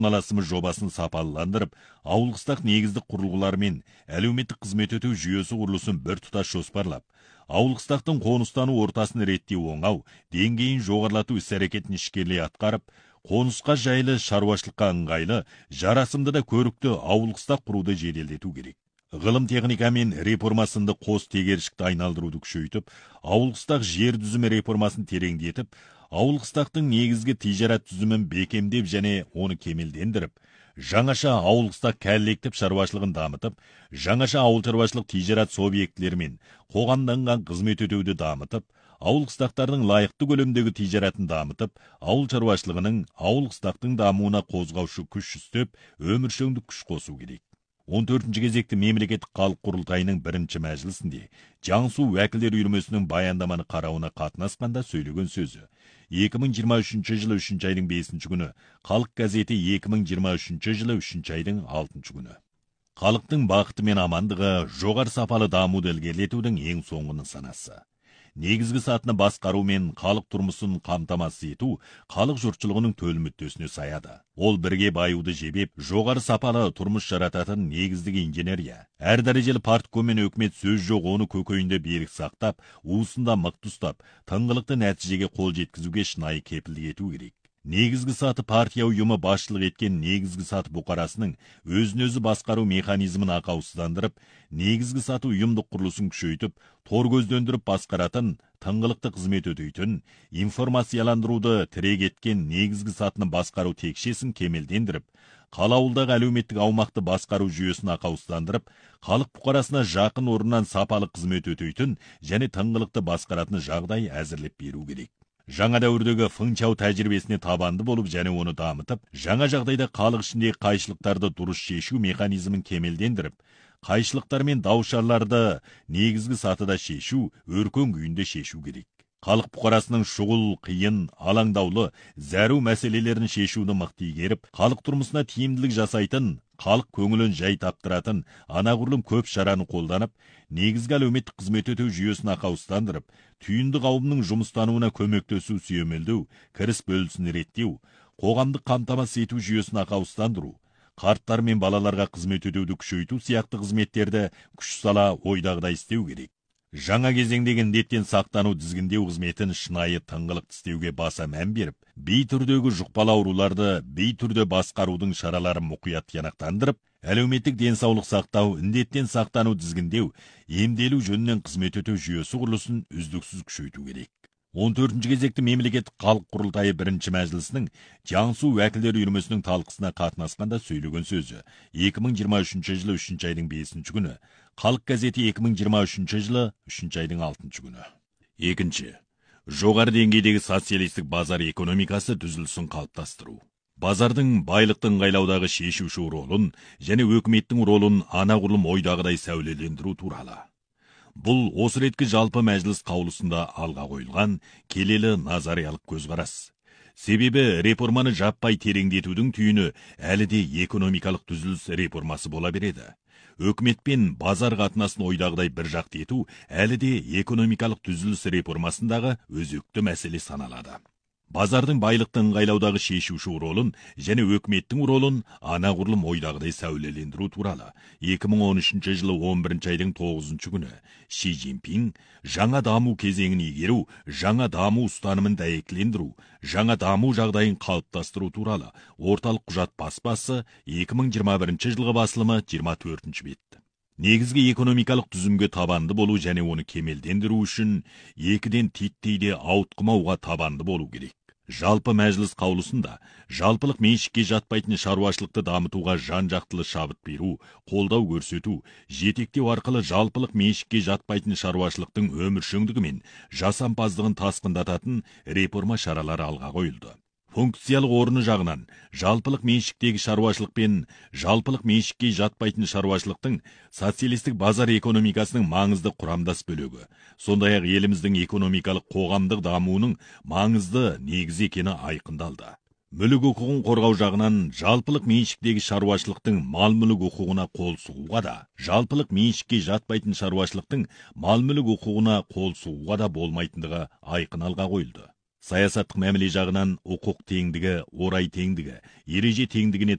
аласымыз жобасын сапаландырып, ауыл-қыстақ негіздік құрылғылар мен әлеуметтік қызмет өтеу жүйесі құрылысын бір тұтас жоспарлап, ауыл-қыстақтың қоныстану ортасын реттеу оңау, деңгейін жоғарылату іс-әрекетін ішкерлей атқарып, қонысқа жайлы, шаруашылыққа ыңғайлы, жарасымды да көрікті ауыл-қыстақ құруды жеделдету керек. Ғылым техника мен реформасында қос тегершікті айналдыруды күшейтіп, ауыл-қыстақ жер түзімі реформасын тереңдетіп, ауыл-қыстақтың негізгі тижарат түзімін бекемдеп және оны кемелдендіріп, жаңаша ауыл-қыстақ кәллектіп шаруашылығын дамытып, жаңаша ауыл-шаруашылық тижарат субъектілері мен қоғамданған қызмет өтеуді дамытып, ауыл-қыстақтардың лайықты көлемдегі тижаратын дамытып, ауыл-шаруашылығының ауыл-қыстақтың дамуына қозғаушы күш үстеп, өміршеңдік күш қосу керек. 14-ші кезекті мемлекеттік халық құрылтайының бірінші мәжілісінде Жаңсу уәкілдер үйірмесінің баяндаманы қарауына қатынасқанда сөйлеген сөзі. 2023 жылы 3 айдың 5 күні, Халық газеті 2023 жылы 3 айдың 6 күні. Халықтың бақыты мен амандығы жоғары сапалы дамуды ілгерілетудің ең соңғы нысанасы. Негізгі сатыны басқару мен халық тұрмысын қамтамасыз ету халық жұртшылығының төл мүддесіне саяды. Ол бірге баюды жебеп, жоғары сапалы тұрмыс жарататын негіздік инженерия. Әр дәрежелі партком мен өкімет сөз жоқ оны көкейінде берік сақтап, уысында мықты ұстап, тыңғылықты нәтижеге қол жеткізуге шынайы кепілдік ету керек. Негізгі саты партия ұйымы басшылық еткен негізгі саты бұқарасының өзін-өзі басқару механизмін ақаусыздандырып, негізгі саты ұйымдық құрылысын күшейтіп, тор көздендіріп басқаратын, тыңғылықты қызмет өтейтін, информацияландыруды тірек еткен негізгі сатыны басқару текшесін кемелдендіріп, қалауылдағы әлеуметтік аумақты басқару жүйесін ақаусыздандырып, халық бұқарасына жақын орнынан сапалы қызмет өтейтін және тыңғылықты басқаратын жағдай әзірлеп беру керек. Жаңа дәуірдегі фыңчау тәжірибесіне табанды болып және оны дамытып, жаңа жағдайда халық ішіндегі қайшылықтарды дұрыс шешу механизмін кемелдендіріп, қайшылықтар мен даушарларды негізгі сатыда шешу, өркен күйінде шешу керек. Халық бұқарасының шұғыл, қиын, алаңдаулы, зәру мәселелерін шешуді мықты игеріп, халық тұрмысына тиімділік жасайтын, халық көңілін жай таптыратын, анағұрлым көп шараны қолданып, негізгі әлеуметтік қызмет өтеу жүйесін ақаусыздандырып, түйінді қауымның жұмыстануына көмектесу сүйемелдеу, кіріс бөлісін реттеу, қоғамдық қамтамасыз ету жүйесін ақаусыздандыру, қарттар мен балаларға қызмет өтеуді күшейту сияқты қызметтерді күш сала ойдағыдай істеу керек. Жаңа кезеңдегі індеттен сақтану тізгіндеу қызметін шынайы тыңғылықты істеуге баса мән беріп, бей түрдегі жұқпалы ауруларды бей түрде басқарудың шараларын мұқият тиянақтандырып, әлеуметтік денсаулық сақтау, індеттен сақтану тізгіндеу, емделу жөнінен қызмет өтеу жүйесі құрылысын үздіксіз күшейту керек. 14-ші кезекті мемлекеттік халық құрылтайы бірінші мәжілісінің Жаңсу уәкілдер үйірмесінің талқысына қатынасқанда сөйлеген сөзі. 2023 жылы 3 айдың 5 күні, Халық газеті 2023 жылы 3 айдың 6 күні. Екінші, жоғары деңгейдегі социалистік базар экономикасы түзілісін қалыптастыру. Базардың байлықты ыңғайлаудағы шешуші ролын және өкіметтің ролын анағұрлым ойдағыдай сәулелендіру туралы. Бұл осы реткі жалпы мәжіліс қаулысында алға қойылған келелі назариялық көзқарас. Себебі реформаны жаппай тереңдетудің түйіні әлі де экономикалық түзіліс реформасы бола береді. Өкімет пен базар қатынасын ойдағыдай бір жақты ету әлі де экономикалық түзіліс реформасындағы өзекті мәселе саналады. Базардың байлықты ыңғайлаудағы шешуші ролын және өкіметтің ролын анағұрлым ойдағыдай сәулелендіру туралы 2013 жылы 11 айдың 9 күні Ши Цзиньпин жаңа даму кезеңін игеру, жаңа даму ұстанымын дәйектілендіру, жаңа даму жағдайын қалыптастыру туралы орталық құжат баспасы 2021 жылғы басылымы 24 бет. Негізгі экономикалық түзімге табанды болу және оны кемелдендіру үшін екіден титтейде ауытқымауға табанды болу керек. Жалпы мәжіліс қаулысында жалпылық меншікке жатпайтын шаруашылықты дамытуға жан-жақтылы шабыт беру, қолдау көрсету, жетектеу арқылы жалпылық меншікке жатпайтын шаруашылықтың өміршеңдігі мен жасампаздығын тасқындататын реформа шаралары алға қойылды. Функциялық орны жағынан жалпылық меншіктегі шаруашылық пен жалпылық меншікке жатпайтын шаруашылықтың социалистік базар экономикасының маңызды құрамдас бөлігі, сондай-ақ еліміздің экономикалық қоғамдық дамуының маңызды негізі екені айқындалды. Мүлік құқығын қорғау жағынан жалпылық меншіктегі шаруашылықтың мал-мүлік құқығына қол сұғуға да, жалпылық меншікке жатпайтын шаруашылықтың мал-мүлік құқығына қол сұғуға да болмайтындығы айқын алға қойылды. Саясаттық мәміле жағынан құқық теңдігі, орай теңдігі, ереже теңдігіне